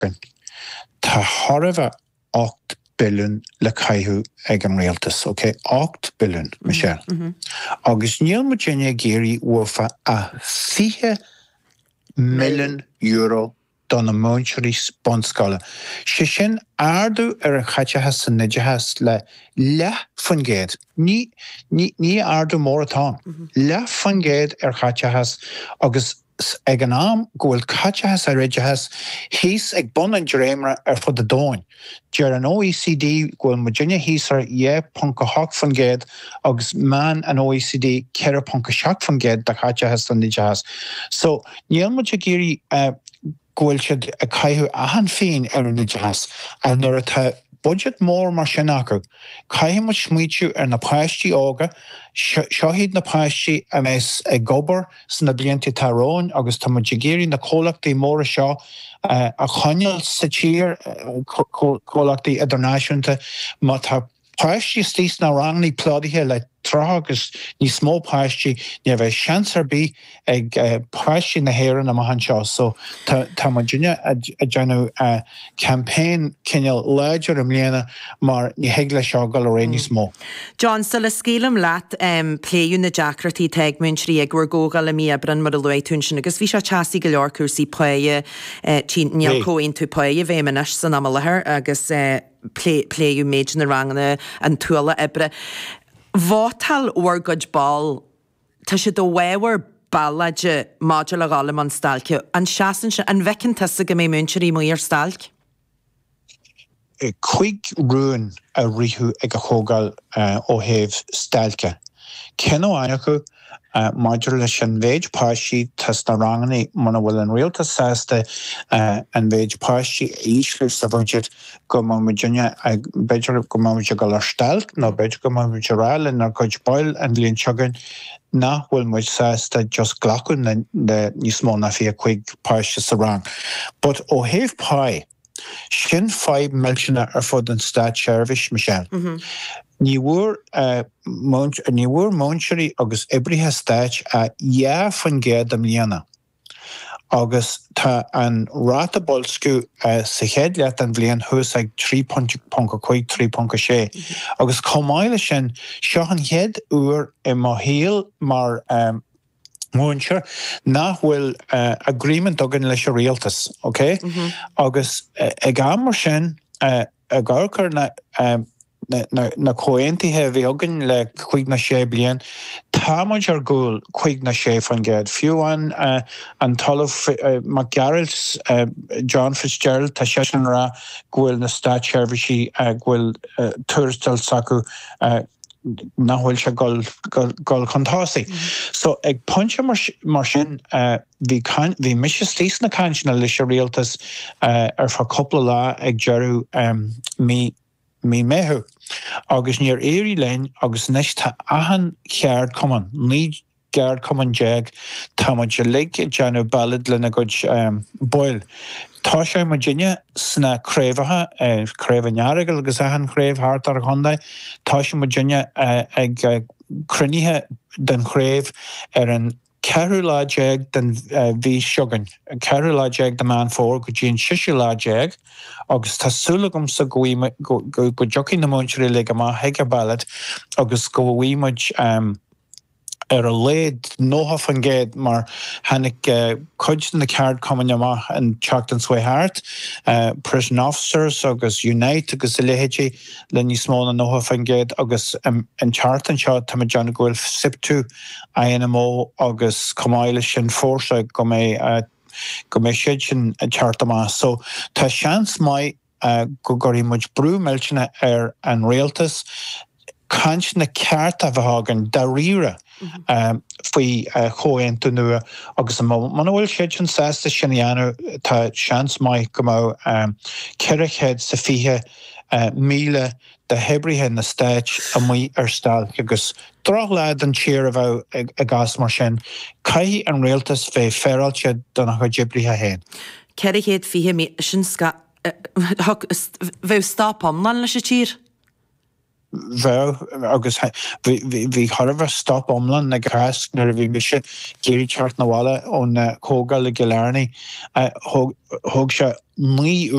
Tá thoribh 8 billion le caiithú ag an réaltas, okay? 8 billion, Michelle. Agus níl mu déine géirí uafa a 4 million euro don a monetary sponscala. Sin ardú an chaitehas san nidehas le fungéad. Ní ardú mór atá. Le fungéad chaitehas agus ag an am gohfuil caitehas a ridehas hís ag bon an dréimre fud a dóin. Dear an OECD gohfuil Virginia hís ar 10.8 fungéad agus man an OECD 4.7 fungéad da caitehas an nidehas. So, níl mu géirí gohfuil siad a caiithú ahan féin ar an nidehas a nuair atá budget mór mar sin acu. Caiithim mu smuitiú ar na páistí ága, seohíad na páistí a mes ag gobar san na blianta tarón agus tá mu géirí na cólachtaí móra seo a choineal sa tír cólachtaí idirnáisiúnta má tá páistí stís na ranglaí plódaithe le agus ní smó páistí ní bheith seansar bí ag páistí na héireann am an seo. So tá mu Virginia a deanú campaign cineal léidir am léana mar ní heagla seo go le réí smó. John, sa le scélam leat pléú na deacratí teag muintrí ag gur góga le mí ebran mar a luitún sin agus bhí se teasí go leor cuasaí paie níl cóin tú paie bhéimenas san am lethir agus pléú méid na rangna an tuala ebre. Bhátal uair gud ball tá si do bhhéhar ballaide máidir le gála an stalce an seasan se an bhecintasa go mé muintirí mó ar stalc? Chuig ruúin a rithú ag a chógáil ó héamh stalce. Cenó acu máidir leis an bhéid páistí tas na ranganí mana bhfuil an rialtas sásta an bhéid páistí ísliú sa bhaidid go má Virginia ag beidir go má go ar stalc nó beidir go má ráile nar chuid bail an bhíonn teagan nachhfuil muid sásta just glacún de níos mó na fí chuig páistí sa rang. But ó héamh pái sin 5 milliúna ar fud an Stát Seirbhís, Michelle. Ní bhuair monsearí agus ibrithe stáit a fungéad am líana. Agus tá an rátabolscu sa chéad leat an bblion thus ag 3.5, 3.6. Agus comáile sin seo an chéad uair I má héal mar Móinsear nachhfuil agreement agan leis a rialtas, okay? Agus ag amar sin a gáchar na cóintaithe bhí agan le 5 bliain, tá muid ar gúil 5 fungéad. Fiúin an talamh Mac Garrels, John Fitzgerald, tá sé sin rá gúil na Stát Seirbhísí gúil tuairistal sacu nachhfuil se gol contásaí. So ag pointse mar sin bhí mise slís na cainteanna leis a rialtas ar fa coppla lá ag dearú mí méthú. Agus níor éirí lein agus neis tá ahan cheard cuman, ní geard cuman jeag, tá muid se lig deanú ballad lena gud boil. Tá sé Virginia sna créimhethe, créimhnearagail agus ahan créimh háart ar chundaid, tá sé Virginia ag cruníthe den créimh ar an ceithre lá déag den bhí seogan. Ceithre lá déag de man fór go dtíon 6 lá déag, agus tá súlagum sa go deochaí na muinteoirí le go má heige ballad agus go bhfuimuid ar a léad nóha fungéad mar hanig cuid na ceard cuman amach an teacht an Suaithart, prison officers agus Unite agus i léhéidí le níos mó na nóha fungéad agus an teart an seo tá John gohfuil siptú INMO agus comáile sin fórsa go mé siad sin teart amach. So tá seans mai go gurí muid brú meiltena ar an réaltas cant na ceart a bheithagan da riire faoi chóintú nua agus man bhfuil siad sin sásta sinanú tá seans mai go mó ceirichéad sa 5 míle de hebrithe na Stáit a mí ar stalc agus droch lead an tíir a bheith a gas mar sin caithí an réaltas bheith féráilte donna chu dibrithe héin. Ceirichéad 5 mí sin bheith stápam ná leis a tír? agus bhí thoribh stop omlan na gras nar a bhí mise géirí teart na bhile ón cógáil le Gillarney thug se ní